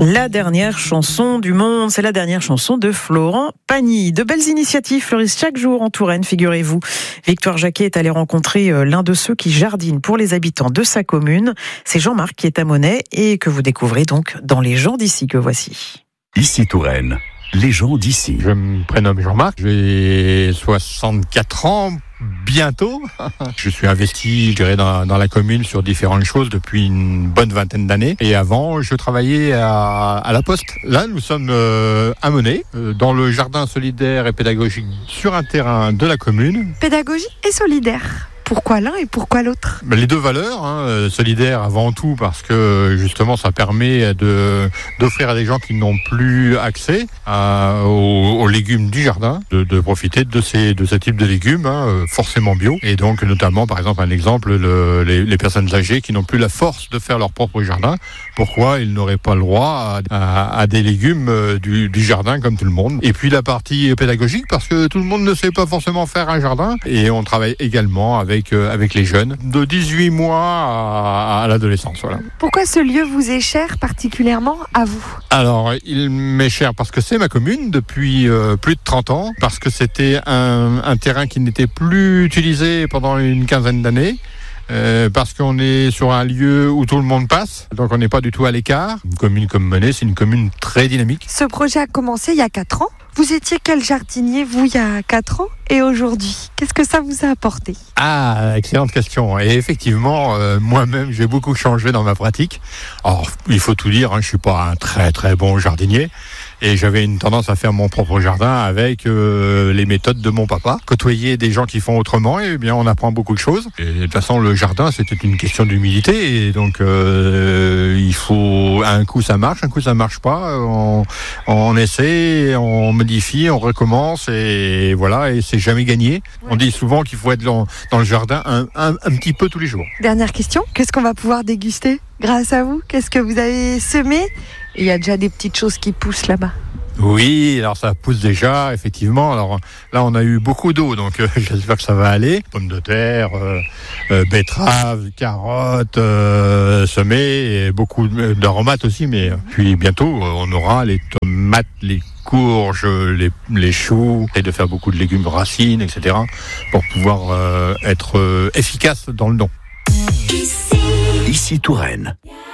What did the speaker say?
La dernière chanson du monde, c'est la dernière chanson de Florent Pagny. De belles initiatives fleurissent chaque jour en Touraine, figurez-vous. Victoire Jacquet est allée rencontrer l'un de ceux qui jardinent pour les habitants de sa commune. C'est Jean-Marc qui est à Monnet et que vous découvrez donc dans Les gens d'ici que voici. Ici Touraine, les gens d'ici. Je me prénomme Jean-Marc, j'ai 64 ans. Bientôt. Je suis investi, je dirais, dans la commune sur différentes choses depuis une bonne vingtaine d'années. Et avant, je travaillais à la Poste. Là, nous sommes à Monnet, dans le jardin solidaire et pédagogique sur un terrain de la commune. Pédagogie et solidaire. Pourquoi l'un et pourquoi l'autre ? Les deux valeurs, solidaire avant tout parce que justement ça permet d'offrir à des gens qui n'ont plus accès aux légumes du jardin, de profiter de ce type de légumes, forcément bio. Et donc notamment par exemple un exemple, les personnes âgées qui n'ont plus la force de faire leur propre jardin, pourquoi ils n'auraient pas le droit à des légumes du jardin comme tout le monde. Et puis la partie pédagogique parce que tout le monde ne sait pas forcément faire un jardin et on travaille également avec les jeunes, de 18 mois à l'adolescence. Voilà. Pourquoi ce lieu vous est cher particulièrement à vous ? Alors, il m'est cher parce que c'est ma commune depuis plus de 30 ans, parce que c'était un terrain qui n'était plus utilisé pendant une quinzaine d'années. Parce qu'on est sur un lieu où tout le monde passe, donc on n'est pas du tout à l'écart. Une commune comme Monnet, c'est une commune très dynamique. Ce projet a commencé il y a 4 ans. Vous étiez quel jardinier, vous, il y a 4 ans et aujourd'hui ? Qu'est-ce que ça vous a apporté ? Ah, excellente question. Et effectivement, moi-même, j'ai beaucoup changé dans ma pratique. Alors, il faut tout dire, je suis pas un très très bon jardinier. Et j'avais une tendance à faire mon propre jardin avec les méthodes de mon papa. Côtoyer des gens qui font autrement, et bien on apprend beaucoup de choses. Et de toute façon, le jardin, c'était une question d'humilité. Et donc, il faut... Un coup, ça marche, un coup, ça marche pas. On essaie, on modifie, on recommence. Et voilà, et c'est jamais gagné. Ouais. On dit souvent qu'il faut être dans le jardin un petit peu tous les jours. Dernière question, qu'est-ce qu'on va pouvoir déguster grâce à vous ? Qu'est-ce que vous avez semé ? Et il y a déjà des petites choses qui poussent là-bas. Oui, alors ça pousse déjà, effectivement. Alors là, on a eu beaucoup d'eau, donc j'espère que ça va aller. Pommes de terre, betteraves, carottes semées, et beaucoup d'aromates aussi. Mais puis bientôt, on aura les tomates, les courges, les choux, et de faire beaucoup de légumes racines, etc. pour pouvoir être efficace dans le don. Ici Touraine.